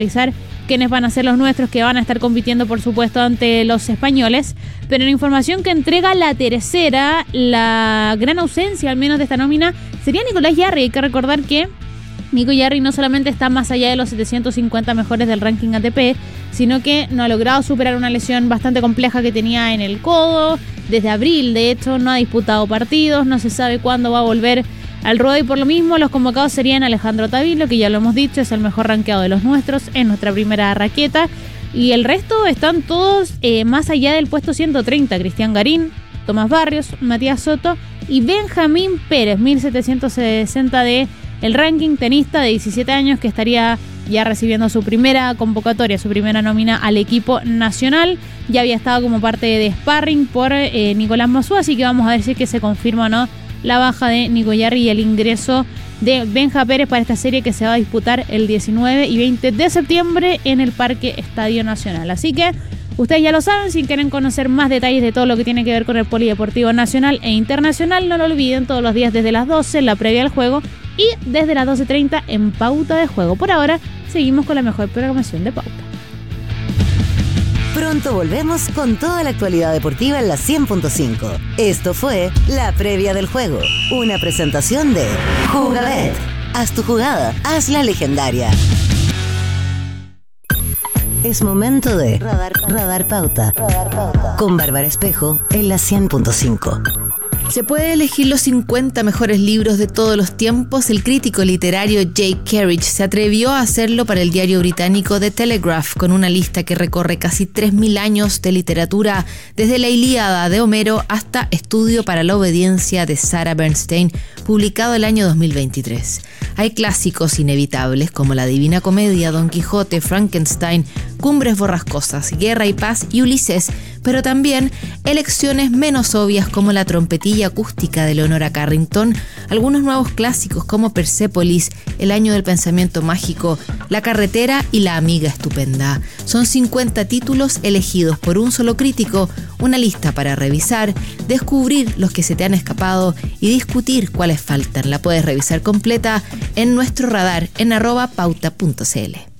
revisar quiénes van a ser los nuestros que van a estar compitiendo, por supuesto, ante los españoles. Pero en información que entrega La Tercera, la gran ausencia, al menos de esta nómina, sería Nicolás Jarry. Hay que recordar que Nico Jarry no solamente está más allá de los 750 mejores del ranking ATP, sino que no ha logrado superar una lesión bastante compleja que tenía en el codo. Desde abril, de hecho, no ha disputado partidos, no se sabe cuándo va a volver al ruedo, y por lo mismo los convocados serían Alejandro Tavilo, que ya lo hemos dicho, es el mejor rankeado de los nuestros, en nuestra primera raqueta, y el resto están todos más allá del puesto 130, Cristian Garín, Tomás Barrios, Matías Soto y Benjamín Pérez, 1760 de el ranking, tenista de 17 años que estaría ya recibiendo su primera convocatoria, su primera nómina al equipo nacional. Ya había estado como parte de sparring por Nicolás Massú, así que vamos a ver si es que se confirma o no la baja de Nico Jarry y el ingreso de Benja Pérez para esta serie que se va a disputar el 19 y 20 de septiembre en el Parque Estadio Nacional. Así que ustedes ya lo saben, si quieren conocer más detalles de todo lo que tiene que ver con el polideportivo nacional e internacional, no lo olviden, todos los días desde las 12, la previa al juego, y desde las 12:30 en Pauta de Juego. Por ahora, seguimos con la mejor programación de Pauta. Pronto volvemos con toda la actualidad deportiva en la 100.5. Esto fue La Previa del Juego, una presentación de Jugabet. Haz tu jugada, hazla legendaria. Es momento de Radar Pauta con Bárbara Espejo en la 100.5. Se puede elegir los 50 mejores libros de todos los tiempos. El crítico literario Jake Carriage se atrevió a hacerlo para el diario británico The Telegraph, con una lista que recorre casi 3.000 años de literatura, desde la Ilíada de Homero hasta Estudio para la Obediencia de Sarah Bernstein, publicado el año 2023. Hay clásicos inevitables como La Divina Comedia, Don Quijote, Frankenstein, Cumbres Borrascosas, Guerra y Paz y Ulises, pero también elecciones menos obvias como La Trompetilla Acústica de Leonora Carrington, algunos nuevos clásicos como Persépolis, El Año del Pensamiento Mágico, La Carretera y La Amiga Estupenda. Son 50 títulos elegidos por un solo crítico, una lista para revisar, descubrir los que se te han escapado y discutir cuáles faltan. La puedes revisar completa en nuestro radar en @pauta.cl.